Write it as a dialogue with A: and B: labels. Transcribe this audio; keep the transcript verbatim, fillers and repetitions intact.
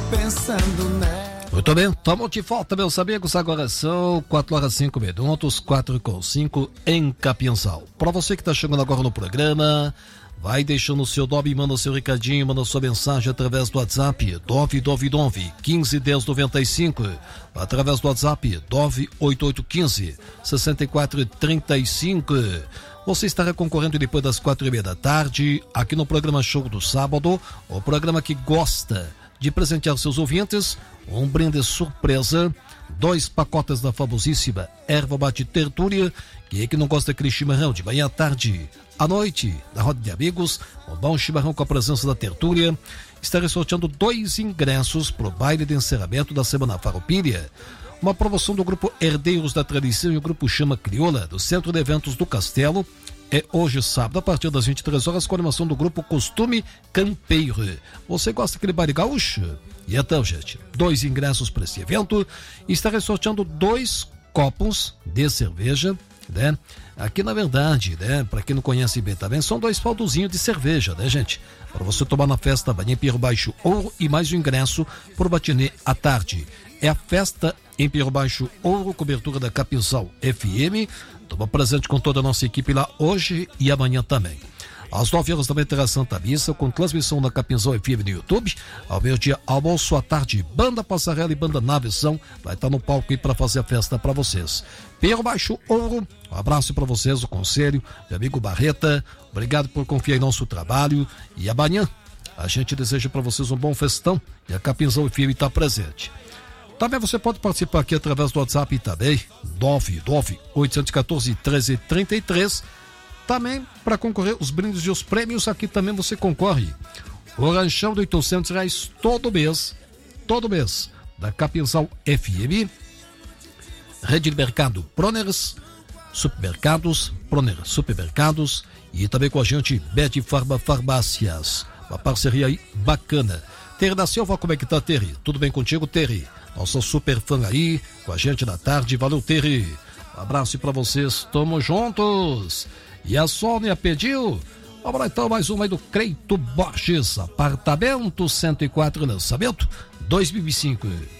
A: pensando nela.
B: Muito bem, estamos de volta, meus amigos. Agora são quatro horas e cinco minutos, quatro com cinco em Capinzal. Para você que está chegando agora no programa, vai deixando o seu nome, manda o seu recadinho, manda sua mensagem através do WhatsApp nove nove nove, um cinco, um zero nove cinco, através do WhatsApp nove oito oito um cinco, seis quatro três cinco. Você estará concorrendo depois das quatro e meia da tarde, aqui no programa Show do Sábado, o programa que gosta de presentear seus ouvintes, um brinde surpresa, dois pacotes da famosíssima Erva Mate Tertúlia. Quem é que não gosta daquele chimarrão de manhã à tarde, à noite, da roda de amigos, um bom chimarrão com a presença da Tertúlia. Estarei sorteando dois ingressos para o baile de encerramento da Semana Farroupilha, uma promoção do grupo Herdeiros da Tradição e o grupo Chama Crioula, do Centro de Eventos do Castelo. É hoje, sábado, a partir das vinte e três horas, com a animação do grupo Costume Campeiro. Você gosta daquele baile gaúcho? E então, gente, dois ingressos para esse evento. Estarei sorteando dois copos de cerveja, né? Aqui, na verdade, né, para quem não conhece bem também, são dois faldozinhos de cerveja, né, gente? Para você tomar na festa Banha Pierro Baixo Ouro e mais o ingresso por matinê à tarde. É a festa em Pierro Baixo Ouro, cobertura da Capinzal F M. Toma presente com toda a nossa equipe lá hoje e amanhã também. Às nove horas também terá Santa Missa, com transmissão da Capinzal F M no YouTube. Ao meio-dia, almoço à tarde, Banda Passarela e Banda Naveção vai estar no palco aí para fazer a festa para vocês. Pierro Baixo Ouro, um abraço para vocês, o conselho, meu amigo Barreta, obrigado por confiar em nosso trabalho. E amanhã, a gente deseja para vocês um bom festão e a Capinzal F M está presente. Também você pode participar aqui através do WhatsApp também, nove nove oito um quatro, um três três três. Também, para concorrer os brindes e os prêmios, aqui também você concorre. O ranchão de oitocentos reais todo mês, todo mês, da Capinzal F M, Rede de Mercado Proners, Supermercados, Proner Supermercados e também com a gente Bet Farma Farmácias. Uma parceria aí bacana. Terry da Silva, como é que tá, Terry? Tudo bem contigo, Terry? Nossa super fã aí, com a gente na tarde. Valeu, Terry. Um abraço pra vocês, tamo juntos. E a Sônia pediu, vamos lá então, mais uma aí do Creito Borges, apartamento cento e quatro, lançamento dois mil e cinco.